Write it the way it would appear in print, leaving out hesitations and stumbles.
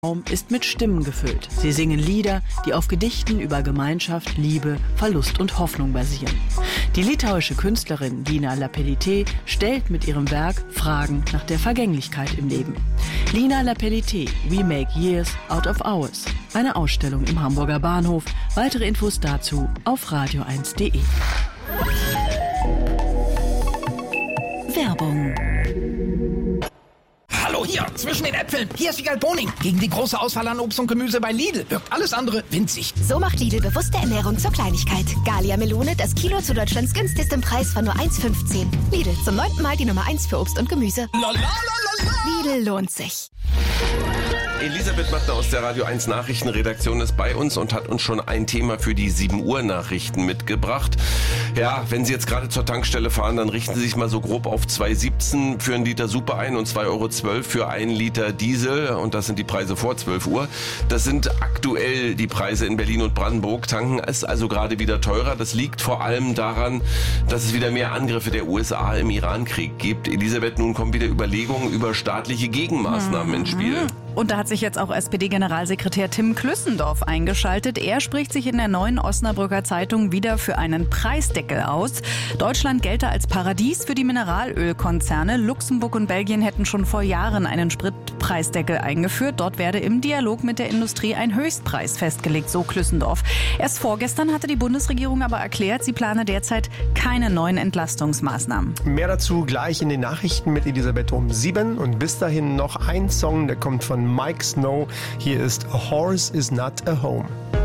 Raum ist mit Stimmen gefüllt. Sie singen Lieder, die auf Gedichten über Gemeinschaft, Liebe, Verlust und Hoffnung basieren. Die litauische Künstlerin Lina Lapelité stellt mit ihrem Werk Fragen nach der Vergänglichkeit im Leben. Lina Lapelité, We Make Years Out of Hours. Eine Ausstellung im Hamburger Bahnhof. Weitere Infos dazu auf radio1.de. Werbung. Hallo hier, zwischen den Äpfeln. Hier ist Wiegald Boning. Gegen die große Auswahl an Obst und Gemüse bei Lidl wirkt alles andere winzig. So macht Lidl bewusste Ernährung zur Kleinigkeit. Gallia Melone, das Kilo zu Deutschlands günstigstem Preis von nur 1,15. Lidl, zum 9. Mal die Nummer 1 für Obst und Gemüse. Lidl lohnt sich. Elisabeth Mattner aus der Radio 1 Nachrichtenredaktion ist bei uns und hat uns schon ein Thema für die 7 Uhr Nachrichten mitgebracht. Ja, wenn Sie jetzt gerade zur Tankstelle fahren, dann richten Sie sich mal so grob auf 2,17 für einen Liter Super ein und 2,12 € für einen Liter Diesel. Und das sind die Preise vor 12 Uhr. Das sind aktuell die Preise in Berlin und Brandenburg. Tanken ist also gerade wieder teurer. Das liegt vor allem daran, dass es wieder mehr Angriffe der USA im Iran-Krieg gibt. Elisabeth, nun kommen wieder Überlegungen über staatliche Gegenmaßnahmen ins Spiel. Und da hat sich jetzt auch SPD-Generalsekretär Tim Klüssendorf eingeschaltet. Er spricht sich in der Neuen Osnabrücker Zeitung wieder für einen Preisdeckel aus. Deutschland gelte als Paradies für die Mineralölkonzerne. Luxemburg und Belgien hätten schon vor Jahren einen Spritpreisdeckel eingeführt. Dort werde im Dialog mit der Industrie ein Höchstpreis festgelegt, so Klüssendorf. Erst vorgestern hatte die Bundesregierung aber erklärt, sie plane derzeit keine neuen Entlastungsmaßnahmen. Mehr dazu gleich in den Nachrichten mit Elisabeth um 7. Und bis dahin noch ein Song, der kommt von Mike Snow. Hier ist A Horse Is Not a Home.